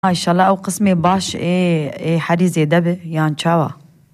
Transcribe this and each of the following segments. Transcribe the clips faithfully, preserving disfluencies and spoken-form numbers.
ان شاء الله او قسمي باش ايه ايه حريزي دبه يعني تشاوا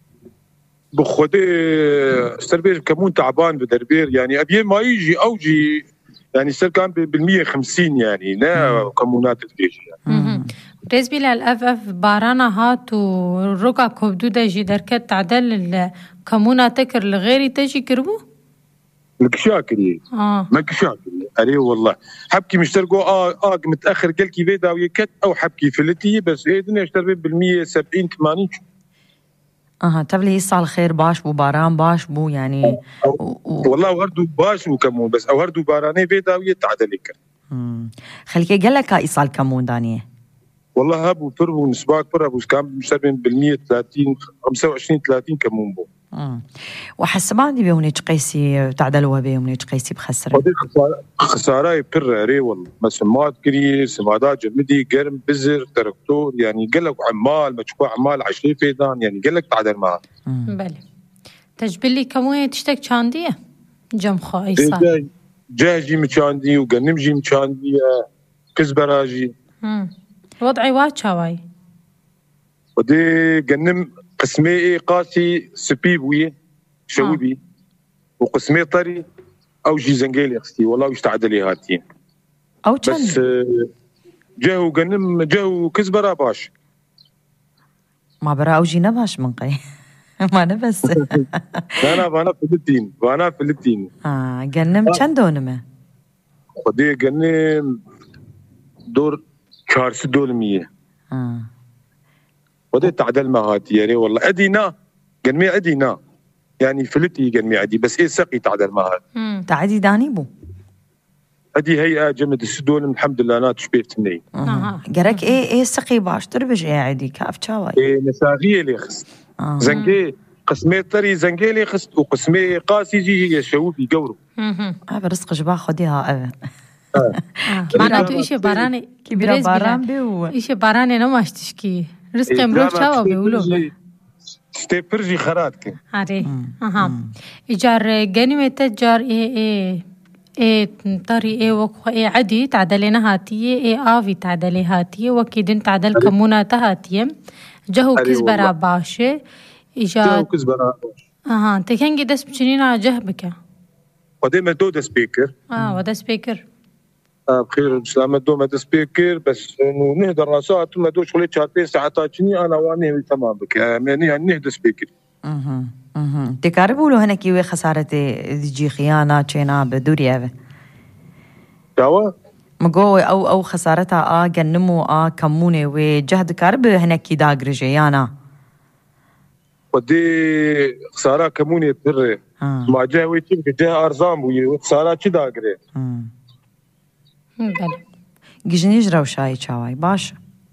بخودي سربير كمون تعبان بدربير يعني ابي ما يجي اوجي يعني سر كان بالمية خمسين يعني لا كمونات تجي يعني رزبي للاف اف بارانا هات ورقا كبدوده جي دركت تعدل الكمونات تكر لغيري تجي كربو مكشاكري اه مكشاكري اري والله حبكي مشترقوا اه اه متاخر قال كي فيدا ويكت او حبكي فلتي بس ايه دنيا اشتري بالمية سبعين ثمانين اها تبلي يصال الخير باش بو باران باش بو يعني و... و... والله وردو باش وكمون بس او وردو باراني فيدا ويتعدلك امم خليكي قال لك ايصال كمون دانيه والله هابو فرو نسباك فرو كان مشترين بالمية ثلاثين خمسة وعشرين ثلاثين كمون بو امم وحسباني بيوني تقيسي تعدلوا بيوني تقيسي بخسر خساره يبر ري والله مسمات كري سمادات جمدي قرم بزر تركتور يعني قال لك عمال مشكوع عمال عشرين فيدان يعني قال لك تعدل معه بله تجبلي كمويه تشتك شانديه جم خايصه جاجي مشاندي وقنمجي مشاندي كزبراجي امم وضعي واتشاواي ودي قنم قسمي قاسي سبيبوي شوبي آه. وقسمي طري او جي زنقيلي اختي والله وش تعدلي هاتين او تشن بس جاهو قنم جاهو كزبرا باش ما برا او جي نباش من قي ما نبس انا انا فلتين وانا فلتين اه قنم كم دونمه ودي قنم دور شارس دولمية اه ودي تعدل ما هاتي يعني والله ادينا قنمي ادينا يعني فلتي قنمي عدي بس ايه سقي تعدل ما هات تعدي داني بو ادي هي جمد السدول الحمد لله انا تشبيت مني اها قرك ايه ايه سقي باش تربج ايه عدي كاف تشاوي ايه مساغيه لي خست آه. زنقي قسمي طري زنقي لي خست وقسمي قاسي جي شوبي قورو اها برزق جبا خديها ابا معناته إشي باراني كبيرة باران بي و إشي باراني نماش تشكي رزق مروح شاوا بيقولوا ستيبرجي خراتك هاري اها إيجار جاني تجار إيه إيه إيه طري إيه وكو إيه عدي تعدلينا هاتية إيه آفي تعدلي هاتية وكيدن تعدل كمونات هاتية جهو كزبرا باشي إيجار جهو كزبرا باش اها تكنجي دس بشنينا جهبك وديما دو دا سبيكر اه ودا سبيكر آه بخير سلامة دوما دا سبيكر بس انه نهدى الراسات ما دوش خليت شهرين ساعات تشني انا واني تمام بك يعني نهدى سبيكر اها اها تقاربوا له هنا كيوي خسارة جي خيانة تشينا بدوريا توا مقوي او او خسارتها اه جنمو اه كموني وجهد كارب هنا كي داغر جيانا ودي خسارة كموني بر ما جاوي تيم جاه ارزام وي خسارة تشي داغري بله جنيش روشاي تشاوي باش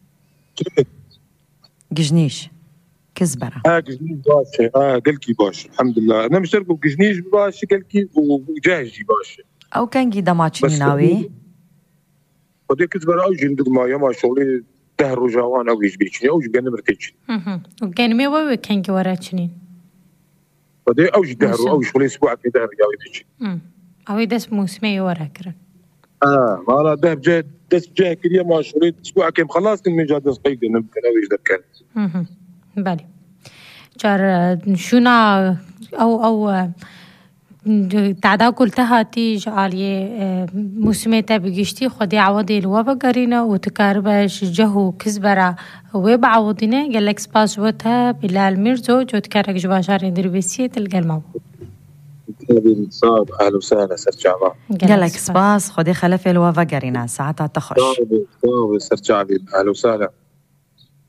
جنيش كزبرة اه جنيش باش اه قلكي باش الحمد لله انا مشتركوا بجنيش باش قلكي وجاهجي باش او كان قيدا ما تشيني ناوي ودي كزبرة او جندق ما يما شغلي دهر جوان او يجبيشني او جبنا مرتج اها وكان مي وي كان وراتشنين ودي او دهر او شغلي اسبوع في دهر جاوي بيجي امم او داس موسمي وراكرن اه ما انا دهب جاي دس جاي كده ما شغلي اسبوع كم خلاص كن من جاد صقيق نمكن او يذكر اها بالي جار شونا او او تعدا قلتها تي جاليه موسميتا بيجشتي خدي عوضي الوبا قرينا وتكاربش جهو كزبرا وبعوضينا قال لك سباس وتها بلال ميرزو جو تكارك جباشاري دربيسيه تلقى الموضوع كابين صاب اهلا وسهلا سرجعبا قال لك سباس خدي خلفي الوبا قرينا ساعتها تخش صاب صاب سرجعبي اهلا وسهلا